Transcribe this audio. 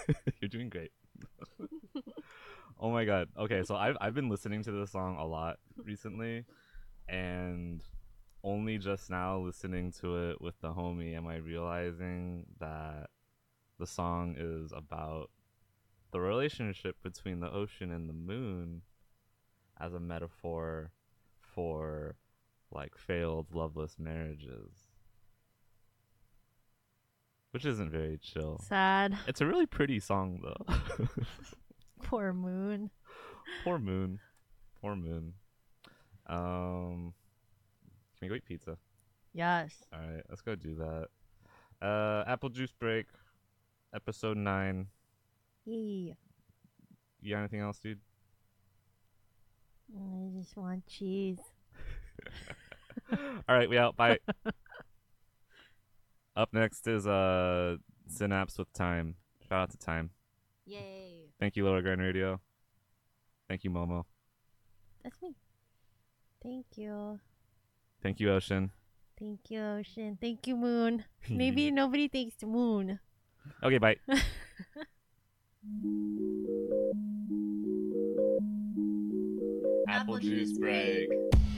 You're doing great. Oh my god. Okay, so I've been listening to this song a lot recently, and only just now listening to it with the homie am I realizing that the song is about the relationship between the ocean and the moon as a metaphor for like failed loveless marriages, which isn't very chill. Sad. It's a really pretty song though. Poor moon. Poor moon. Poor moon. Um, can we go eat pizza? Yes. All right, let's go do that. Apple juice break, episode 9. Yay. You got anything else, dude? I just want cheese. All right, we out. Bye. Up next is Synapse with Time. Shout out to Time. Yay. Thank you, Lower Grand Radio. Thank you, Momo. That's me. Thank you. Thank you, Ocean. Thank you, Ocean. Thank you, Moon. Maybe nobody thanks the Moon. Okay, bye. Apple juice break.